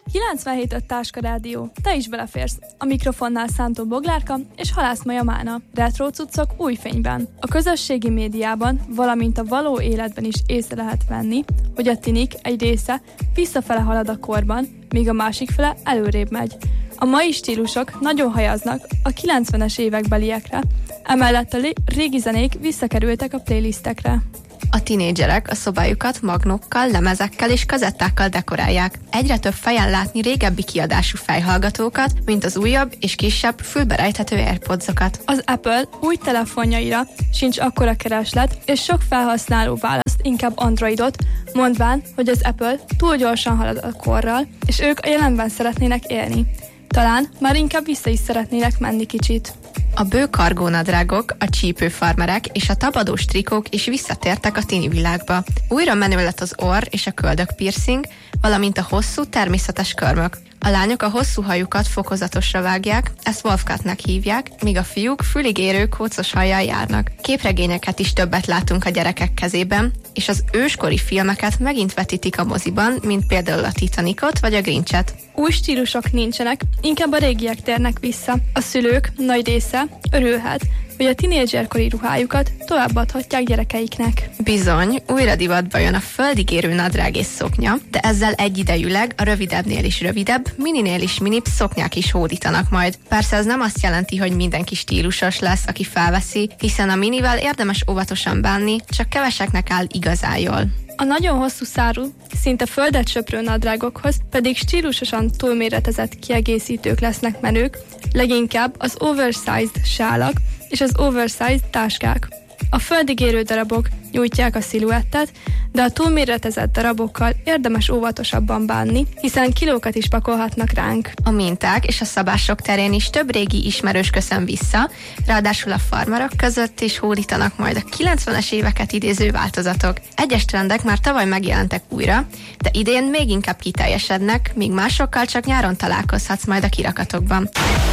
97.5 Táska Rádió. Te is beleférsz. A mikrofonnál Szántó Boglárka és Halász Maja Mána. Retro cuccok új fényben. A közösségi médiában, valamint a való életben is észre lehet venni, hogy a tinik egy része visszafele halad a korban, míg a másik fele előrébb megy. A mai stílusok nagyon hajaznak a 90-es évekbeliekre, emellett a régi zenék visszakerültek a playlistekre. A tinédzserek a szobájukat magnókkal, lemezekkel és kazettákkal dekorálják. Egyre több fejen látni régebbi kiadású fejhallgatókat, mint az újabb és kisebb fülberejthető AirPodsokat. Az Apple új telefonjaira sincs akkora kereslet, és sok felhasználó választ inkább Androidot, mondván, hogy az Apple túl gyorsan halad a korral, és ők a jelenben szeretnének élni. Talán már inkább vissza is szeretnének menni kicsit. A bő kargónadrágok, a csípőfarmerek és a tapadós trikók is visszatértek a tini világba. Újra menő lett az orr és a köldök piercing, valamint a hosszú, természetes körmök. A lányok a hosszú hajukat fokozatosra vágják, ezt wolfcutnak hívják, míg a fiúk fülig érő kócos hajjal járnak. Képregényeket is többet látunk a gyerekek kezében, és az őskori filmeket megint vetítik a moziban, mint például a Titanicot vagy a Grinchet. Új stílusok nincsenek, inkább a régiek térnek vissza. A szülők nagy része örülhet, hogy a tinédzserkori ruhájukat továbbadhatják gyerekeiknek. Bizony, újra divatba jön a földig érő nadrág és szoknya, de ezzel egyidejűleg a rövidebbnél is rövidebb, mininél is minibb szoknyák is hódítanak majd. Persze ez nem azt jelenti, hogy mindenki stílusos lesz, aki felveszi, hiszen a minivel érdemes óvatosan bánni, csak keveseknek áll igazán jól. A nagyon hosszú szárú, szinte földet söprő nadrágokhoz pedig stílusosan túlméretezett kiegészítők lesznek menők, leginkább az oversized sálak és az oversized táskák. A földig érő darabok nyújtják a sziluettet, de a túlméretezett darabokkal érdemes óvatosabban bánni, hiszen kilókat is pakolhatnak ránk. A minták és a szabások terén is több régi ismerős köszön vissza, ráadásul a farmerok között is hódítanak majd a 90-es éveket idéző változatok. Egyes trendek már tavaly megjelentek újra, de idén még inkább kiteljesednek, míg másokkal csak nyáron találkozhatsz majd a kirakatokban.